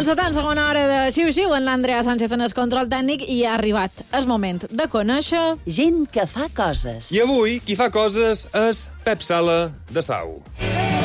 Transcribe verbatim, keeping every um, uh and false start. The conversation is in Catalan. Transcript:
Encetant segona hora de xiu-xiu en l'Andrea Sánchez en el control tècnic i ha arribat el moment de conèixer... Gent que fa coses. I avui qui fa coses és Pep Sala de Sau.